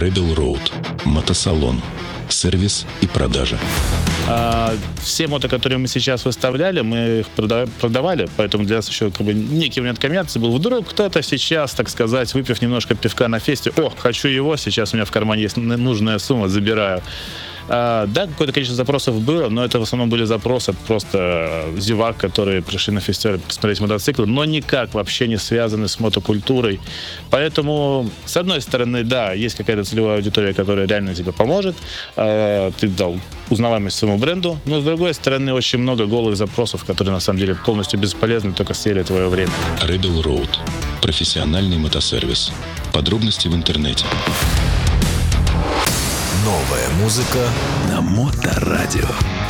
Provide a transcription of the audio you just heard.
Rebel Road. Мотосалон. Сервис и продажа. Все мото, которые мы сейчас выставляли, мы их продавали, поэтому для нас еще некий момент коммерции был. Вдруг кто-то сейчас, так сказать, выпив немножко пивка на фесте, хочу его, сейчас у меня в кармане есть нужная сумма, забираю. Да, какое-то количество запросов было, но это в основном были запросы просто зевак, которые пришли на фестиваль посмотреть мотоциклы, но никак вообще не связаны с мотокультурой. Поэтому, с одной стороны, да, есть какая-то целевая аудитория, которая реально тебе поможет. Ты дал узнаваемость своему бренду, но, с другой стороны, очень много голых запросов, которые, на самом деле, полностью бесполезны, только съели твое время. Rebel Road. Профессиональный мотосервис. Подробности в интернете. Новая музыка на Моторадио.